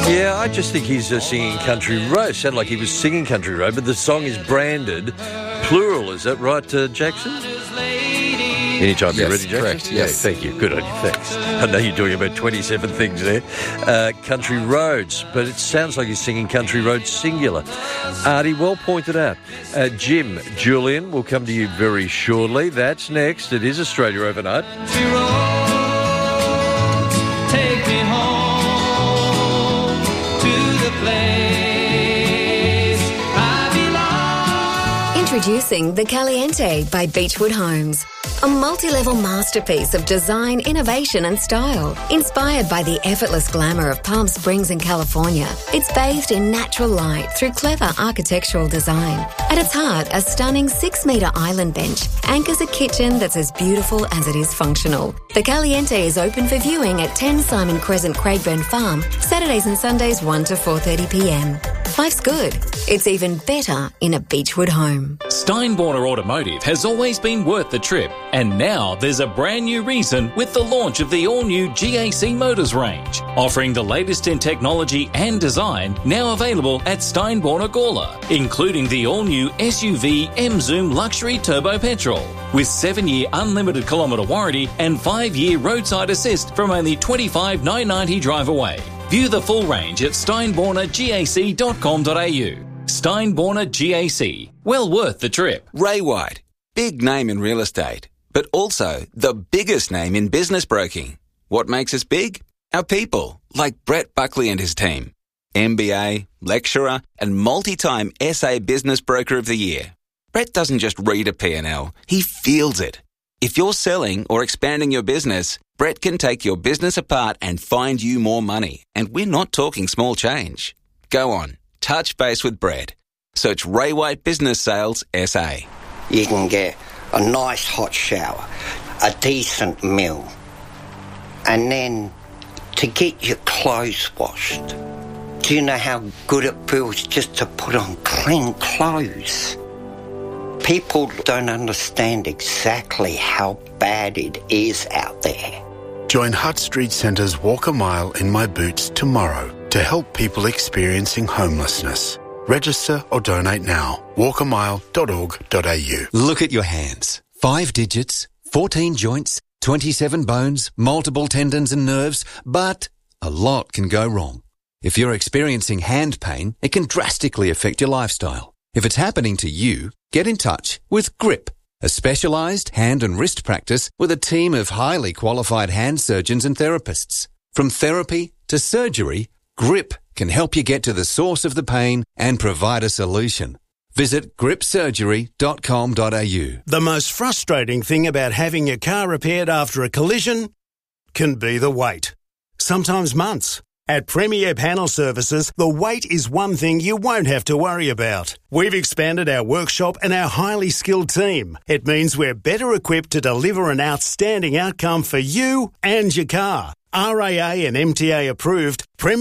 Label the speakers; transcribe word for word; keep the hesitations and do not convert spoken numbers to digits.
Speaker 1: Yeah, I just think he's uh, singing Country Road. It sounded like he was singing Country Road, but the song is branded plural. Is that right, uh, Jackson? Anytime
Speaker 2: Yes,
Speaker 1: you're ready, Jackson?
Speaker 2: correct, yes.
Speaker 1: Yeah, thank you. Good on you, thanks. I know you're doing about twenty-seven things there. Uh, country Roads, but it sounds like he's singing Country Roads singular. Artie, well pointed out. Uh, Jim, Julian, will come to you very shortly. That's next. It is Australia Overnight.
Speaker 3: Take me home to the place I belong.
Speaker 4: Introducing The Caliente by Beechwood Homes. A multi-level masterpiece of design, innovation and style. Inspired by the effortless glamour of Palm Springs in California, it's bathed in natural light through clever architectural design. At its heart, a stunning six-metre island bench anchors a kitchen that's as beautiful as it is functional. The Caliente is open for viewing at ten Simon Crescent, Craigburn Farm, Saturdays and Sundays one to four thirty p m. Life's good. It's even better in a Beechwood home.
Speaker 5: Steinborner Automotive has always been worth the trip, and now there's a brand new reason with the launch of the all-new G A C Motors range, offering the latest in technology and design, now available at Steinborner Gawler, including the all-new S U V M-Zoom Luxury Turbo Petrol, with seven-year unlimited kilometre warranty and five-year roadside assist from only twenty-five thousand nine hundred ninety drive away. View the full range at steinborner gac dot com dot a u. Steinborner G A C. Well worth the trip.
Speaker 6: Ray White, big name in real estate, but also the biggest name in business broking. What makes us big? Our people, like Brett Buckley and his team. M B A, lecturer, and multi-time S A Business Broker of the Year. Brett doesn't just read a P and L, he feels it. If you're selling or expanding your business, Brett can take your business apart and find you more money. And we're not talking small change. Go on, touch base with Brett. Search Ray White Business Sales S A.
Speaker 7: You can get a nice hot shower, a decent meal, and then to get your clothes washed. Do you know how good it feels just to put on clean clothes? People don't understand exactly how bad it is out there.
Speaker 8: Join Hutt Street Centre's Walk a Mile in My Boots tomorrow to help people experiencing homelessness. Register or donate now. walk a mile dot org dot a u.
Speaker 9: Look at your hands. Five digits, fourteen joints, twenty-seven bones, multiple tendons and nerves, but a lot can go wrong. If you're experiencing hand pain, it can drastically affect your lifestyle. If it's happening to you, get in touch with GRIP, a specialised hand and wrist practice with a team of highly qualified hand surgeons and therapists. From therapy to surgery, GRIP can help you get to the source of the pain and provide a solution. Visit grip surgery dot com dot a u.
Speaker 10: The most frustrating thing about having your car repaired after a collision can be the wait. Sometimes months. At Premier Panel Services, the wait is one thing you won't have to worry about. We've expanded our workshop and our highly skilled team. It means we're better equipped to deliver an outstanding outcome for you and your car. R A A and M T A approved, Premier